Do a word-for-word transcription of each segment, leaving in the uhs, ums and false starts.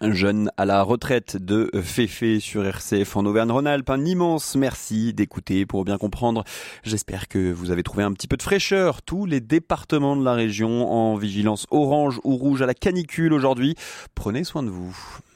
Jeune à la retraite de Féfé sur R C F en Auvergne-Rhône-Alpes. Un immense merci d'écouter pour bien comprendre. J'espère que vous avez trouvé un petit peu de fraîcheur. Tous les départements de la région en vigilance orange ou rouge à la canicule aujourd'hui. Prenez soin de vous.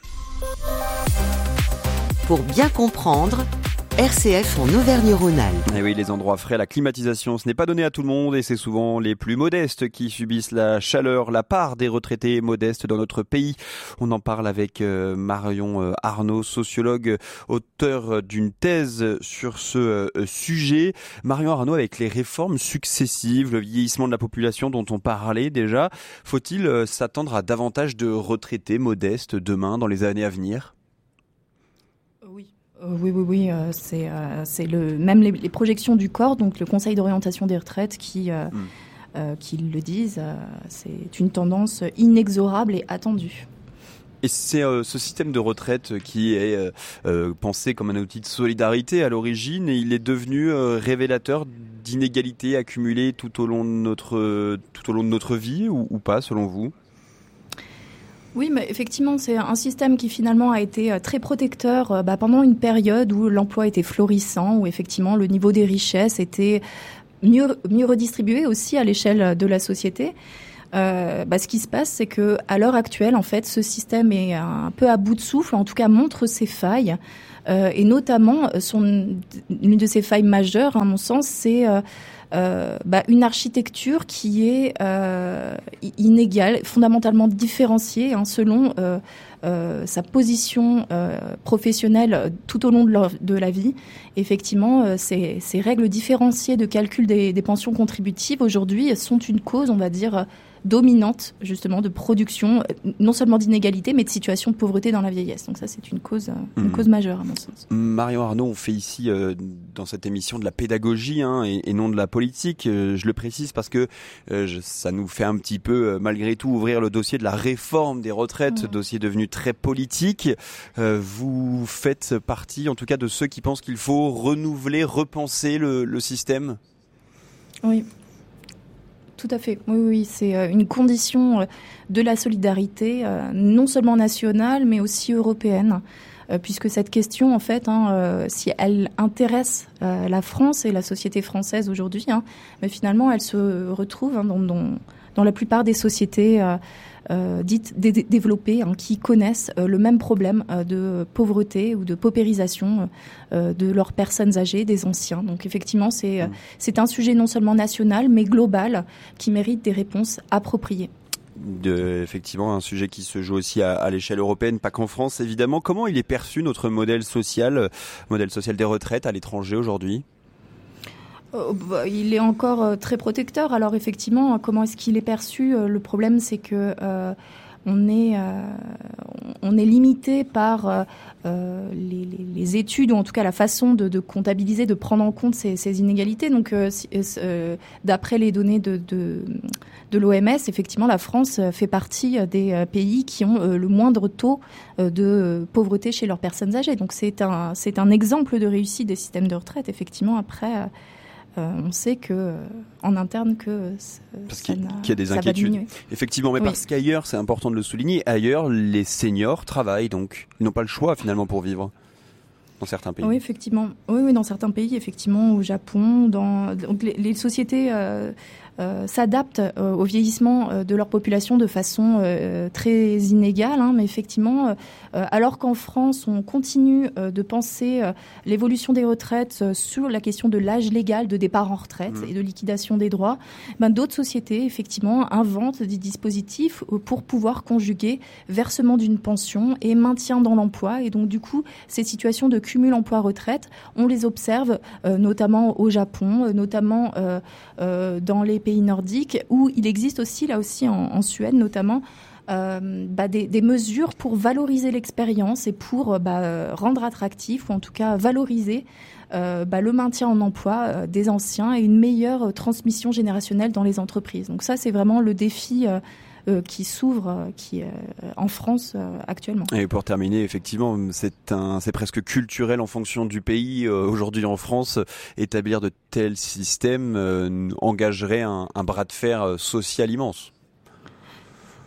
Pour bien comprendre, R C F en Auvergne-Rhône-Alpes. Et oui, les endroits frais, la climatisation, ce n'est pas donné à tout le monde et c'est souvent les plus modestes qui subissent la chaleur, la part des retraités modestes dans notre pays. On en parle avec euh, Marion euh, Arnaud, sociologue, auteur d'une thèse sur ce euh, sujet. Marion Arnaud, avec les réformes successives, le vieillissement de la population dont on parlait déjà, faut-il euh, s'attendre à davantage de retraités modestes demain, dans les années à venir ? Oui. Euh, oui, oui, oui, euh, c'est, euh, c'est le, même les, les projections du corps, donc le Conseil d'orientation des retraites qui, euh, mm. euh, qui le disent, euh, c'est une tendance inexorable et attendue. Et c'est euh, ce système de retraite qui est euh, euh, pensé comme un outil de solidarité à l'origine et il est devenu euh, révélateur d'inégalités accumulées tout au long de notre, euh, tout au long de notre vie ou, ou pas selon vous ? Oui, mais effectivement, c'est un système qui finalement a été très protecteur bah, pendant une période où l'emploi était florissant, où effectivement le niveau des richesses était mieux, mieux redistribué aussi à l'échelle de la société. Euh, bah, ce qui se passe, c'est que à l'heure actuelle, en fait, ce système est un peu à bout de souffle, en tout cas montre ses failles, euh, et notamment son, l'une de ses failles majeures, à mon sens, c'est euh, Euh, bah, une architecture qui est euh, inégale, fondamentalement différenciée hein, selon euh, euh, sa position euh, professionnelle tout au long de, leur, de la vie. Effectivement, euh, ces, ces règles différenciées de calcul des, des pensions contributives aujourd'hui sont une cause, on va dire, dominante justement de production, non seulement d'inégalité, mais de situation de pauvreté dans la vieillesse. Donc ça, c'est une cause, une mmh. cause majeure à mon sens. Marion Arnaud, on fait ici euh, dans cette émission de la pédagogie hein, et, et non de la politique. Euh, je le précise parce que euh, je, ça nous fait un petit peu, euh, malgré tout, ouvrir le dossier de la réforme des retraites, mmh. dossier devenu très politique. Euh, vous faites partie, en tout cas, de ceux qui pensent qu'il faut renouveler, repenser le, le système ? Oui. Tout à fait. Oui, oui, c'est une condition de la solidarité, non seulement nationale, mais aussi européenne, puisque cette question, en fait, hein, si elle intéresse la France et la société française aujourd'hui, hein, mais finalement, elle se retrouve hein, dans, dans, dans la plupart des sociétés euh, euh, dites dé- développées, hein, qui connaissent euh, le même problème euh, de pauvreté ou de paupérisation euh, de leurs personnes âgées, des anciens. Donc effectivement, c'est, euh, c'est un sujet non seulement national, mais global, qui mérite des réponses appropriées. De, effectivement, un sujet qui se joue aussi à, à l'échelle européenne, pas qu'en France, évidemment. Comment il est perçu, notre modèle social, modèle social des retraites à l'étranger aujourd'hui ? Il est encore très protecteur. Alors effectivement, comment est-ce qu'il est perçu ? Le problème, c'est que euh, on est euh, on est limité par euh, les, les, les études ou en tout cas la façon de, de comptabiliser, de prendre en compte ces, ces inégalités. Donc, euh, euh, d'après les données de, de de l'O M S, effectivement, la France fait partie des pays qui ont le moindre taux de pauvreté chez leurs personnes âgées. Donc, c'est un c'est un exemple de réussite des systèmes de retraite. Effectivement, après. Euh, on sait que euh, en interne que ça, parce qu'il, qu'il y a des ça inquiétudes. Effectivement, mais oui. Parce qu'ailleurs, c'est important de le souligner, ailleurs, les seniors travaillent, donc ils n'ont pas le choix finalement pour vivre. Dans certains pays. Oui, effectivement. Oui, oui, dans certains pays, effectivement, au Japon, dans donc les, les sociétés euh, euh, s'adaptent euh, au vieillissement euh, de leur population de façon euh, très inégale, hein, mais effectivement, euh, alors qu'en France, on continue euh, de penser euh, l'évolution des retraites euh, sur la question de l'âge légal de départ en retraite mmh. et de liquidation des droits, ben, d'autres sociétés, effectivement, inventent des dispositifs pour pouvoir conjuguer versement d'une pension et maintien dans l'emploi. Et donc, du coup, ces situations de cumul emploi-retraite, on les observe euh, notamment au Japon, euh, notamment euh, euh, dans les pays nordiques, où il existe aussi, là aussi en, en Suède notamment, euh, bah, des, des mesures pour valoriser l'expérience et pour bah, rendre attractif, ou en tout cas valoriser euh, bah, le maintien en emploi euh, des anciens et une meilleure transmission générationnelle dans les entreprises. Donc ça, c'est vraiment le défi euh, Euh, qui s'ouvre euh, qui, euh, en France euh, actuellement. Et pour terminer, effectivement, c'est, un, c'est presque culturel en fonction du pays. Euh, aujourd'hui en France, établir de tels systèmes euh, engagerait un, un bras de fer social immense.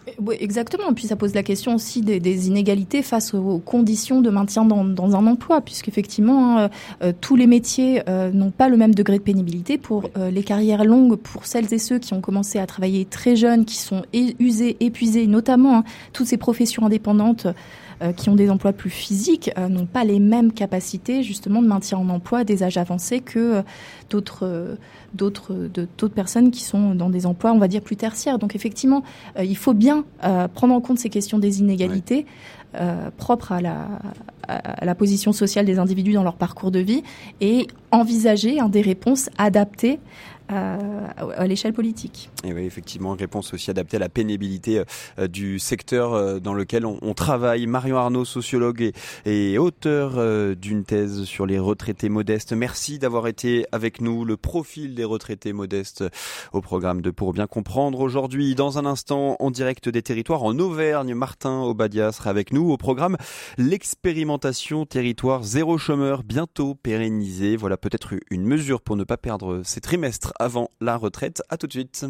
Oui, exactement. Et puis ça pose la question aussi des, des inégalités face aux conditions de maintien dans, dans un emploi, puisqu'effectivement, hein, euh, tous les métiers euh, n'ont pas le même degré de pénibilité. Pour euh, les carrières longues, pour celles et ceux qui ont commencé à travailler très jeunes, qui sont é- usés, épuisés, notamment hein, toutes ces professions indépendantes euh, qui ont des emplois plus physiques, euh, n'ont pas les mêmes capacités justement de maintien en emploi à des âges avancés que euh, d'autres, euh, d'autres, de, d'autres personnes qui sont dans des emplois, on va dire, plus tertiaires. Donc effectivement, euh, il faut bien euh, prendre en compte ces questions des inégalités ouais. euh, propres à la, à la position sociale des individus dans leur parcours de vie et envisager hein, des réponses adaptées Euh, à l'échelle politique. Et oui, effectivement, une réponse aussi adaptée à la pénibilité euh, du secteur euh, dans lequel on, on travaille. Marion Arnaud, sociologue et, et auteur euh, d'une thèse sur les retraités modestes. Merci d'avoir été avec nous. Le profil des retraités modestes au programme de Pour bien comprendre. Aujourd'hui, dans un instant, en direct des territoires en Auvergne, Martin Obadia sera avec nous. Au programme, l'expérimentation territoire zéro chômeur, bientôt pérennisée. Voilà peut-être une mesure pour ne pas perdre ses trimestres avant la retraite. À tout de suite.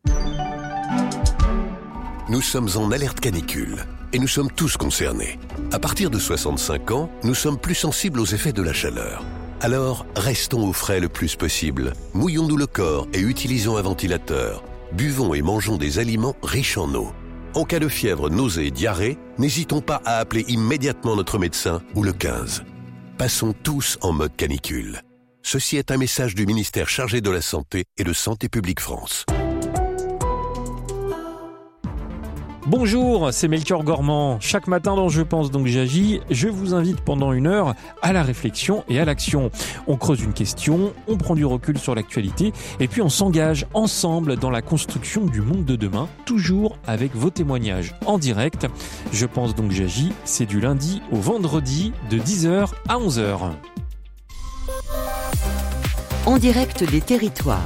Nous sommes en alerte canicule et nous sommes tous concernés. À partir de soixante-cinq ans, nous sommes plus sensibles aux effets de la chaleur. Alors, restons au frais le plus possible. Mouillons-nous le corps et utilisons un ventilateur. Buvons et mangeons des aliments riches en eau. En cas de fièvre, nausée et diarrhée, n'hésitons pas à appeler immédiatement notre médecin ou le quinze. Passons tous en mode canicule. Ceci est un message du ministère chargé de la Santé et de Santé publique France. Bonjour, c'est Melchior Gormand. Chaque matin dans Je pense donc j'agis, je vous invite pendant une heure à la réflexion et à l'action. On creuse une question, on prend du recul sur l'actualité et puis on s'engage ensemble dans la construction du monde de demain, toujours avec vos témoignages en direct. Je pense donc j'agis, c'est du lundi au vendredi de dix heures à onze heures. En direct des territoires.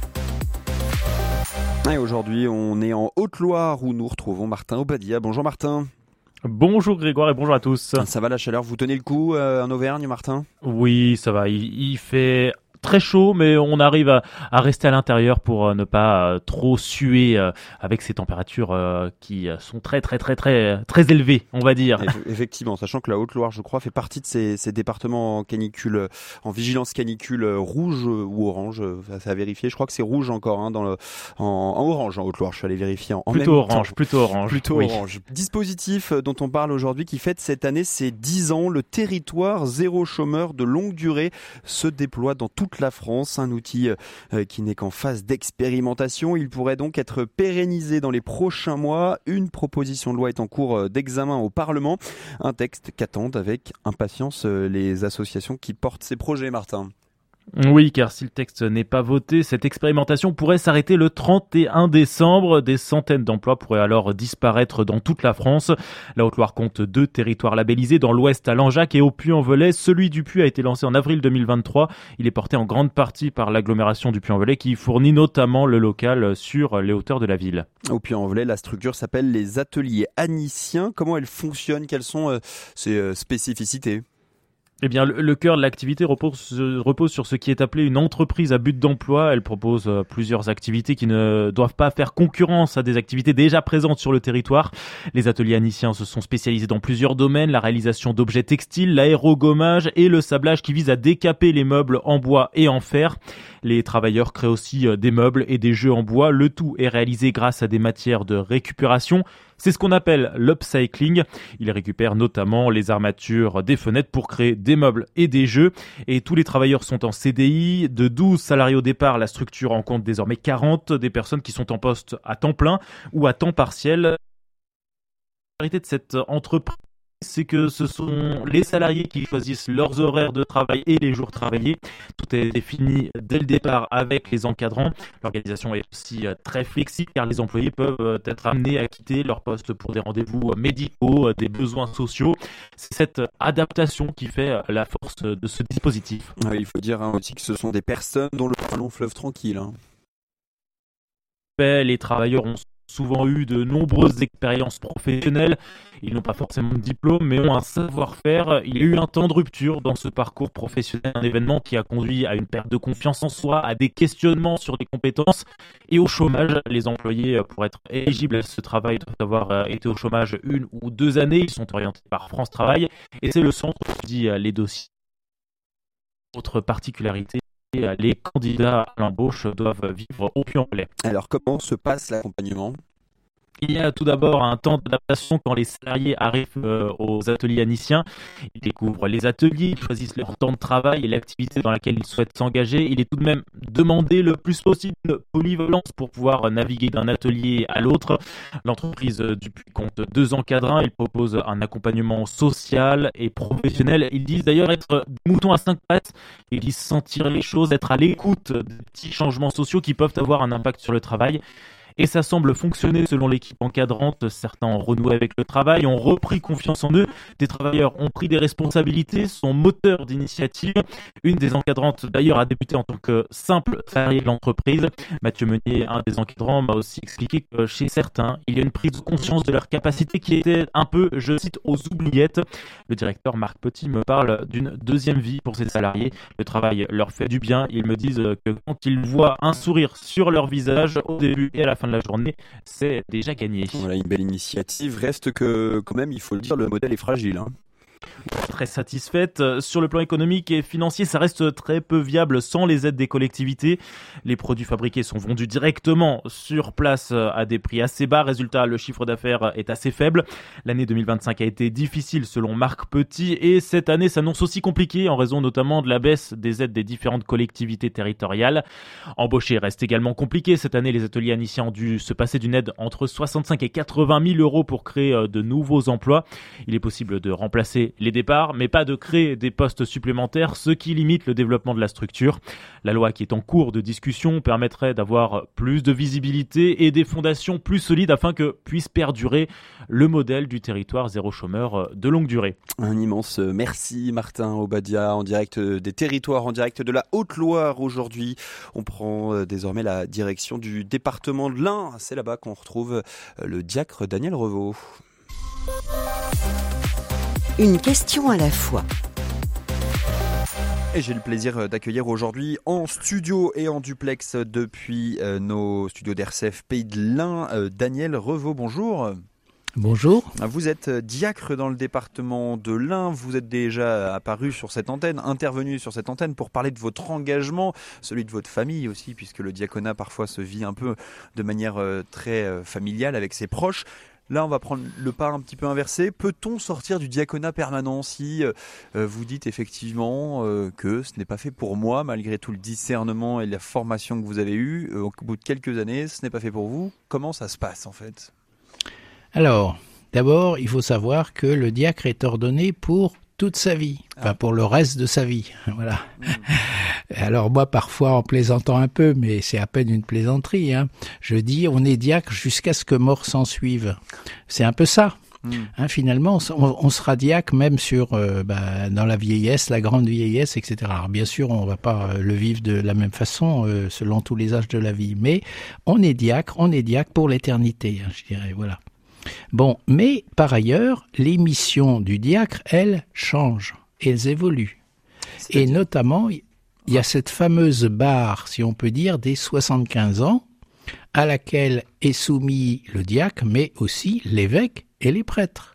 Et aujourd'hui, on est en Haute-Loire où nous retrouvons Martin Obadia. Bonjour Martin. Bonjour Grégoire et bonjour à tous. Ça va la chaleur, vous tenez le coup euh, en Auvergne Martin ? Oui, ça va, il, il fait très chaud, mais on arrive à, à rester à l'intérieur pour euh, ne pas euh, trop suer euh, avec ces températures euh, qui sont très très très très très élevées, on va dire. Effectivement, sachant que la Haute-Loire, je crois, fait partie de ces, ces départements en canicule, en vigilance canicule rouge ou orange, c'est à vérifier. Je crois que c'est rouge encore hein, dans le, en, en orange en Haute-Loire. Je suis allé vérifier en, en plutôt même orange, temps. plutôt orange, plutôt oui. orange. Dispositif dont on parle aujourd'hui qui fête cette année ses dix ans, le territoire zéro chômeur de longue durée se déploie dans toute la France, un outil euh, qui n'est qu'en phase d'expérimentation. Il pourrait donc être pérennisé dans les prochains mois. Une proposition de loi est en cours d'examen au Parlement. Un texte qu'attendent avec impatience les associations qui portent ces projets, Martin. Oui, car si le texte n'est pas voté, cette expérimentation pourrait s'arrêter le trente et un décembre. Des centaines d'emplois pourraient alors disparaître dans toute la France. La Haute-Loire compte deux territoires labellisés, dans l'ouest à Langeac et au Puy-en-Velay. Celui du Puy a été lancé en avril deux mille vingt-trois. Il est porté en grande partie par l'agglomération du Puy-en-Velay qui fournit notamment le local sur les hauteurs de la ville. Au Puy-en-Velay, la structure s'appelle les ateliers Aniciens. Comment elle fonctionne ? Quelles sont euh, ses euh, spécificités ? Eh bien, le, le cœur de l'activité repose, repose sur ce qui est appelé une entreprise à but d'emploi. Elle propose euh, plusieurs activités qui ne doivent pas faire concurrence à des activités déjà présentes sur le territoire. Les ateliers Aniciens se sont spécialisés dans plusieurs domaines, la réalisation d'objets textiles, l'aérogommage et le sablage qui vise à décaper les meubles en bois et en fer. Les travailleurs créent aussi euh, des meubles et des jeux en bois. Le tout est réalisé grâce à des matières de récupération. C'est ce qu'on appelle l'upcycling. Ils récupèrent notamment les armatures des fenêtres pour créer des meubles et des jeux. Et tous les travailleurs sont en C D I. De douze salariés au départ, la structure en compte désormais quarante. Des personnes qui sont en poste à temps plein ou à temps partiel. La particularité de cette entreprise, c'est que ce sont les salariés qui choisissent leurs horaires de travail et les jours travaillés. Tout est défini dès le départ avec les encadrants. L'organisation est aussi très flexible car les employés peuvent être amenés à quitter leur poste pour des rendez-vous médicaux, des besoins sociaux. C'est cette adaptation qui fait la force de ce dispositif. Oui, il faut dire hein, aussi que ce sont des personnes dont le long fleuve tranquille. Hein. Les travailleurs ont souvent eu de nombreuses expériences professionnelles. Ils n'ont pas forcément de diplôme, mais ont un savoir-faire. Il y a eu un temps de rupture dans ce parcours professionnel, un événement qui a conduit à une perte de confiance en soi, à des questionnements sur les compétences et au chômage. Les employés, pour être éligibles à ce travail, doivent avoir été au chômage une ou deux années. Ils sont orientés par France Travail et c'est le centre qui dit les dossiers. Autre particularité, les candidats à l'embauche doivent vivre au pied en lait. Alors comment se passe l'accompagnement ? Il y a tout d'abord un temps d'adaptation quand les salariés arrivent euh, aux ateliers aniciens. Ils découvrent les ateliers, ils choisissent leur temps de travail et l'activité dans laquelle ils souhaitent s'engager. Il est tout de même demandé le plus possible de polyvalence pour pouvoir naviguer d'un atelier à l'autre. L'entreprise euh, Dupuis compte deux encadrants. Ils proposent un accompagnement social et professionnel. Ils disent d'ailleurs être moutons à cinq pattes. Ils disent sentir les choses, être à l'écoute des petits changements sociaux qui peuvent avoir un impact sur le travail. Et ça semble fonctionner selon l'équipe encadrante. Certains ont renoué avec le travail, ont repris confiance en eux. Des travailleurs ont pris des responsabilités, sont moteurs d'initiative. Une des encadrantes, d'ailleurs, a débuté en tant que simple salarié de l'entreprise. Mathieu Meunier, un des encadrants, m'a aussi expliqué que chez certains, il y a une prise de conscience de leur capacité qui était un peu, je cite, aux oubliettes. Le directeur Marc Petit me parle d'une deuxième vie pour ses salariés. Le travail leur fait du bien. Ils me disent que quand ils voient un sourire sur leur visage au début et à la fin de la journée, c'est déjà gagné. Voilà une belle initiative. Reste que, quand même, il faut le dire, le modèle est fragile. Hein. Très satisfaite. Sur le plan économique et financier, ça reste très peu viable sans les aides des collectivités. Les produits fabriqués sont vendus directement sur place à des prix assez bas. Résultat, le chiffre d'affaires est assez faible. L'année deux mille vingt-cinq a été difficile selon Marc Petit et cette année s'annonce aussi compliquée en raison notamment de la baisse des aides des différentes collectivités territoriales. Embaucher reste également compliqué. Cette année, les ateliers aniciens ont dû se passer d'une aide entre soixante-cinq et quatre-vingt mille euros pour créer de nouveaux emplois. Il est possible de remplacer les départs, mais pas de créer des postes supplémentaires, ce qui limite le développement de la structure. La loi qui est en cours de discussion permettrait d'avoir plus de visibilité et des fondations plus solides afin que puisse perdurer le modèle du territoire zéro chômeur de longue durée. Un immense merci Martin Obadia en direct des territoires, en direct de la Haute-Loire aujourd'hui. On prend désormais la direction du département de l'Ain. C'est là-bas qu'on retrouve le diacre Daniel Revaux. Une question à la fois. Et j'ai le plaisir d'accueillir aujourd'hui en studio et en duplex depuis euh, nos studios d'R C F Pays de l'Ain, euh, Daniel Revaux. Bonjour. Bonjour. Vous êtes diacre dans le département de l'Ain. Vous êtes déjà apparu sur cette antenne, intervenu sur cette antenne pour parler de votre engagement, celui de votre famille aussi, puisque le diaconat parfois se vit un peu de manière euh, très euh, familiale avec ses proches. Là, on va prendre le pas un petit peu inversé. Peut-on sortir du diaconat permanent si euh, vous dites effectivement euh, que ce n'est pas fait pour moi, malgré tout le discernement et la formation que vous avez eue, euh, au bout de quelques années, ce n'est pas fait pour vous. Comment ça se passe en fait ? Alors, d'abord, il faut savoir que le diacre est ordonné pour toute sa vie, enfin ah. pour le reste de sa vie, voilà. Mmh. Alors moi, parfois, en plaisantant un peu, mais c'est à peine une plaisanterie, hein, je dis on est diacre jusqu'à ce que mort s'en suive. C'est un peu ça. Mmh. Hein, finalement, on, on sera diacre même sur euh, bah, dans la vieillesse, la grande vieillesse, et cetera. Alors bien sûr, on va pas euh, le vivre de la même façon euh, selon tous les âges de la vie, mais on est diacre, on est diacre pour l'éternité, hein, je dirais, voilà. Bon, mais par ailleurs, les missions du diacre, elles, changent, elles évoluent. C'est-à-dire... Et notamment, il y a cette fameuse barre, si on peut dire, des soixante-quinze ans, à laquelle est soumis le diacre, mais aussi l'évêque et les prêtres.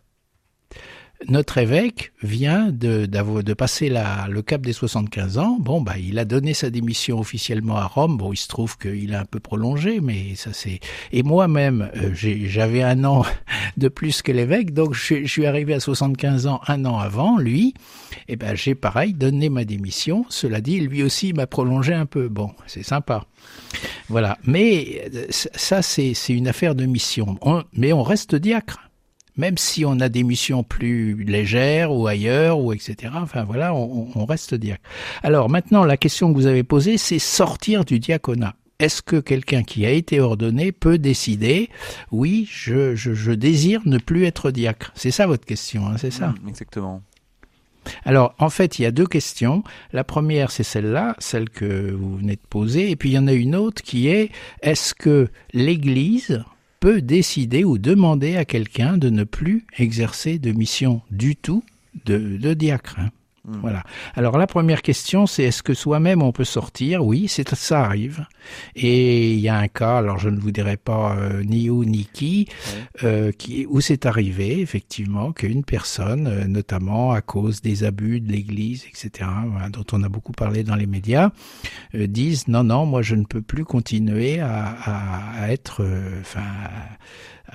Notre évêque vient de, de passer la, le cap des soixante-quinze ans. Bon, bah, il a donné sa démission officiellement à Rome. Bon, il se trouve qu'il a un peu prolongé, mais ça c'est... Et moi-même, euh, j'ai, j'avais un an de plus que l'évêque, donc je, je suis arrivé à soixante-quinze ans un an avant, lui. Et ben, j'ai pareil donné ma démission. Cela dit, lui aussi m'a prolongé un peu. Bon, c'est sympa. Voilà. Mais ça, c'est, c'est une affaire de mission. On, mais on reste diacre. Même si on a des missions plus légères ou ailleurs, ou et cetera. Enfin voilà, on, on reste diacre. Alors maintenant, la question que vous avez posée, c'est sortir du diaconat. Est-ce que quelqu'un qui a été ordonné peut décider, oui, je, je, je désire ne plus être diacre? C'est ça votre question, hein, c'est ça? Mmh, exactement. Alors, en fait, il y a deux questions. La première, c'est celle-là, celle que vous venez de poser. Et puis, il y en a une autre qui est, est-ce que l'Église peut décider ou demander à quelqu'un de ne plus exercer de mission du tout de, de diacre. Hein. Mmh. Voilà. Alors la première question, c'est est-ce que soi-même on peut sortir ? Oui, c'est, ça arrive. Et il y a un cas, alors je ne vous dirai pas euh, ni où ni qui, ouais. euh, qui, où c'est arrivé effectivement qu'une personne, euh, notamment à cause des abus de l'Église, et cetera, voilà, dont on a beaucoup parlé dans les médias, euh, disent non, non, moi je ne peux plus continuer à, à, à être, enfin, euh,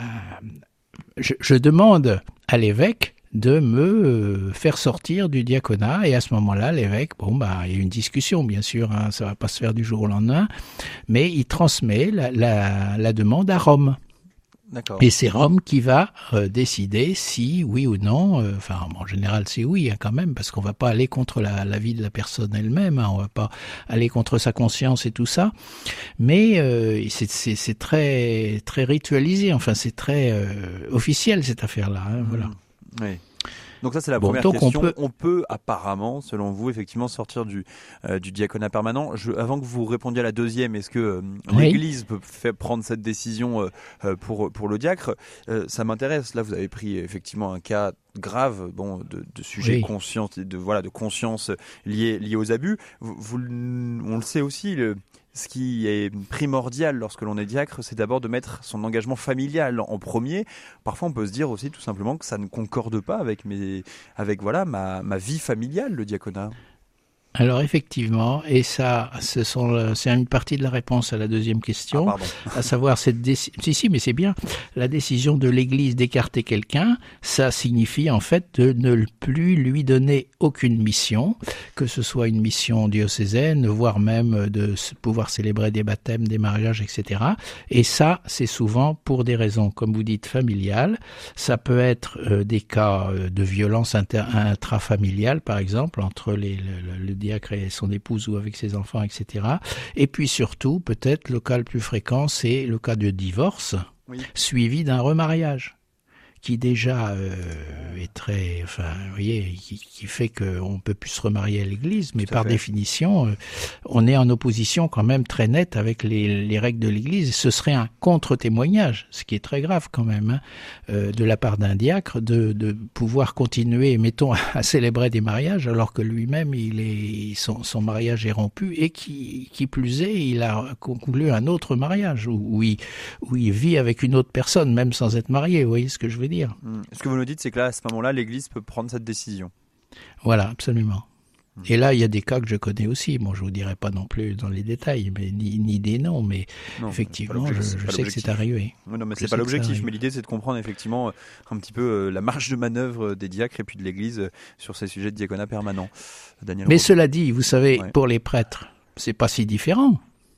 je, je demande à l'évêque de me faire sortir du diaconat, et à ce moment-là, l'évêque, bon, bah, il y a une discussion, bien sûr, hein, ça va pas se faire du jour au lendemain, mais il transmet la, la, la demande à Rome. D'accord. Et c'est Rome qui va euh, décider si, oui ou non, euh, enfin, en général, c'est oui, hein, quand même, parce qu'on va pas aller contre la, la vie de la personne elle-même, hein, on va pas aller contre sa conscience et tout ça, mais euh, c'est, c'est, c'est très, très ritualisé, enfin, c'est très euh, officiel, cette affaire-là, hein, mmh. Voilà. Oui. Donc ça c'est la bon, première question. On peut... on peut apparemment, selon vous, effectivement sortir du euh, du diaconat permanent. Je, avant que vous répondiez à la deuxième, est-ce que euh, oui. l'Église peut faire prendre cette décision euh, pour pour le diacre ? euh, Ça m'intéresse. Là, vous avez pris effectivement un cas grave, bon, de, de sujet oui. conscient, de voilà, de conscience lié lié aux abus. Vous, vous, on le sait aussi. Le, Ce qui est primordial lorsque l'on est diacre, c'est d'abord de mettre son engagement familial en premier. Parfois, on peut se dire aussi tout simplement que ça ne concorde pas avec, mes, avec voilà, ma, ma vie familiale, le diaconat. Alors effectivement, et ça, ce sont, c'est une partie de la réponse à la deuxième question, ah, à savoir cette décision. Si, si, mais c'est bien. La décision de l'Église d'écarter quelqu'un, ça signifie en fait de ne plus lui donner aucune mission, que ce soit une mission diocésaine, voire même de pouvoir célébrer des baptêmes, des mariages, et cetera. Et ça, c'est souvent pour des raisons, comme vous dites, familiales. Ça peut être euh, des cas de violence inter- intrafamiliale, par exemple, entre les, le, le diacre et son épouse ou avec ses enfants, et cetera. Et puis surtout, peut-être, le cas le plus fréquent, c'est le cas de divorce, oui. suivi d'un remariage, qui déjà euh, est très, enfin, vous voyez, qui, qui fait qu'on peut plus se remarier à l'Église, mais par fait. définition, euh, on est en opposition quand même très nette avec les, les règles de l'Église. Et ce serait un contre-témoignage, ce qui est très grave quand même, hein, euh, de la part d'un diacre, de, de pouvoir continuer, mettons, à célébrer des mariages, alors que lui-même, il est, son, son mariage est rompu, et qui, qui plus est, il a conclu un autre mariage, où, où, il, où il vit avec une autre personne, même sans être marié, vous voyez ce que je veux dire. Ce que vous nous dites, c'est que là, à ce moment-là, l'Église peut prendre cette décision. Voilà, absolument. Mmh. Et là, il y a des cas que je connais aussi. Bon, je vous dirai pas non plus dans les détails, mais ni, ni des noms, mais non, effectivement, je, je sais que c'est arrivé. Oui, non, mais c'est pas l'objectif. Mais l'idée, c'est de comprendre effectivement un petit peu euh, la marge de manœuvre des diacres et puis de l'Église euh, sur ces sujets de diaconat permanent. Daniel mais Roux. Cela dit, vous savez, ouais. pour les prêtres, c'est pas si différent.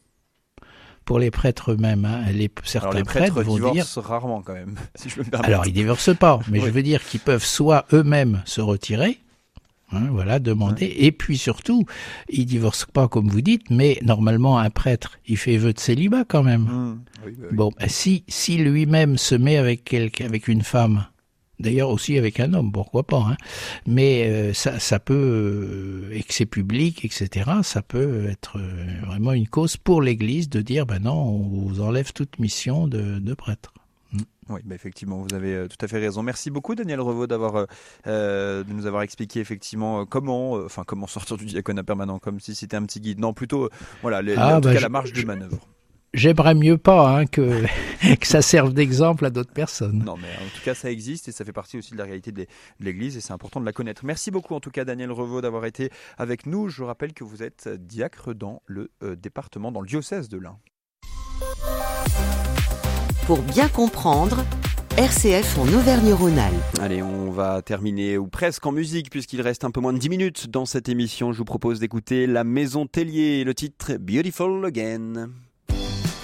Pour les prêtres eux-mêmes, hein, les, certains Alors les prêtres, prêtres vont dire rarement quand même, si je me permets. Alors ils divorcent pas, mais oui. je veux dire qu'ils peuvent soit eux-mêmes se retirer, hein, voilà, demander, ouais. et puis surtout, ils divorcent pas comme vous dites, mais normalement un prêtre, il fait vœu de célibat quand même. Mmh. Oui, bah oui. Bon, si si lui-même se met avec quelqu'un, avec une femme. D'ailleurs aussi avec un homme, pourquoi pas, hein. Mais euh, ça, ça peut, euh, et que c'est public, et cetera, ça peut être euh, vraiment une cause pour l'Église de dire, ben non, on vous enlève toute mission de, de prêtre. Mm. Oui, bah effectivement, vous avez euh, tout à fait raison. Merci beaucoup, Daniel Revaux, d'avoir, euh, de nous avoir expliqué effectivement euh, comment, euh, enfin comment sortir du diaconat permanent, comme si c'était un petit guide. Non, plutôt, euh, voilà, les, ah, en tout bah cas je, la marge je, de manœuvre. J'aimerais mieux pas hein, que, que ça serve d'exemple à d'autres personnes. Non, mais en tout cas, ça existe et ça fait partie aussi de la réalité de l'Église et c'est important de la connaître. Merci beaucoup, en tout cas, Daniel Revaux, d'avoir été avec nous. Je rappelle que vous êtes diacre dans le euh, département, dans le diocèse de l'Ain. Pour bien comprendre, R C F en Auvergne-Rhône-Alpes. Allez, on va terminer ou presque en musique puisqu'il reste un peu moins de dix minutes dans cette émission. Je vous propose d'écouter La Maison Tellier, le titre Beautiful Again.